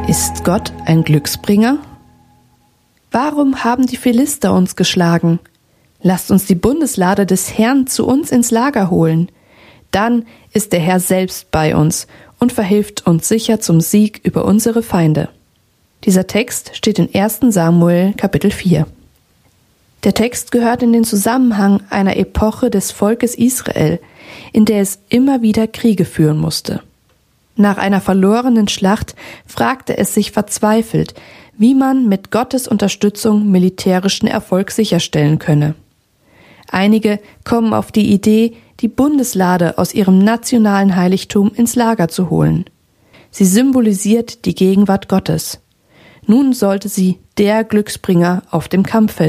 Ist Gott ein Glücksbringer? Warum haben die Philister uns geschlagen? Lasst uns die Bundeslade des Herrn zu uns ins Lager holen. Dann ist der Herr selbst bei uns und verhilft uns sicher zum Sieg über unsere Feinde. Dieser Text steht in 1. Samuel, Kapitel 4. Der Text gehört in den Zusammenhang einer Epoche des Volkes Israel, in der es immer wieder Kriege führen musste. Nach einer verlorenen Schlacht fragte es sich verzweifelt, wie man mit Gottes Unterstützung militärischen Erfolg sicherstellen könne. Einige kommen auf die Idee, die Bundeslade aus ihrem nationalen Heiligtum ins Lager zu holen. Sie symbolisiert die Gegenwart Gottes. Nun sollte sie der Glücksbringer auf dem Kampffeld